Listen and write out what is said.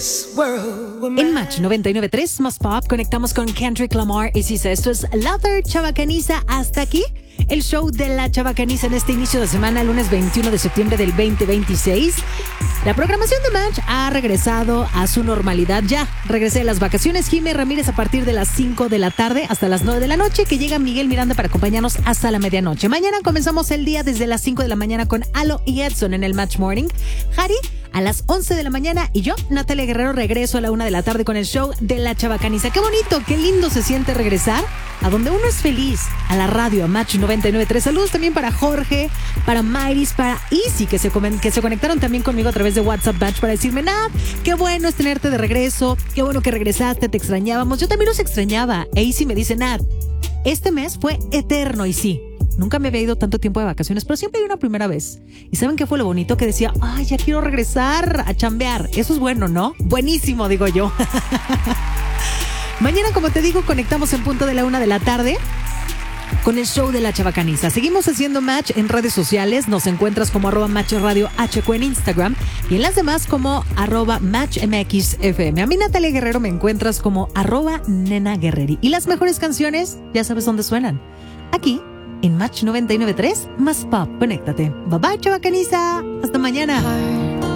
En Match 99.3 más pop conectamos con Kendrick Lamar y si esto es Lover Chabacaniza. Hasta aquí el show de la Chabacaniza en este inicio de semana, lunes 21 de septiembre del 2026. La programación de Match ha regresado a su normalidad. Ya regresé de las vacaciones. Jimé Ramírez a partir de las 5 de la tarde hasta las 9 de la noche, que llega Miguel Miranda para acompañarnos hasta la medianoche. Mañana comenzamos el día desde las 5 de la mañana con Alo y Edson en el Match Morning. Harry a las 11 de la mañana y yo, Natalia Guerrero, regreso a la 1 de la tarde con el show de la Chabacaniza. Qué bonito, qué lindo se siente regresar a donde uno es feliz, a la radio, a Match 99.3. Saludos también para Jorge, para Mayris, para Easy, que se conectaron también conmigo a través de WhatsApp Match para decirme, Nat, qué bueno es tenerte de regreso, qué bueno que regresaste, te extrañábamos. Yo también los extrañaba. E Easy me dice, Nat, este mes fue eterno y sí. Nunca me había ido tanto tiempo de vacaciones, pero siempre hay una primera vez. ¿Y saben qué fue lo bonito? Que decía, ay, ya quiero regresar a chambear. Eso es bueno, ¿no? Buenísimo, digo yo. Mañana, como te digo, conectamos en punto de la 1 de la tarde con el show de la Chabacaniza. Seguimos haciendo Match en redes sociales. Nos encuentras como @MatchRadioHQ en Instagram y en las demás como @MatchMXFM. A mí, Natalia Guerrero, me encuentras como @NenaGuerreri. Y las mejores canciones, ya sabes dónde suenan. Aquí, en Match 99.3 más pop. Conéctate. Bye bye, Chabacaniza. Hasta mañana.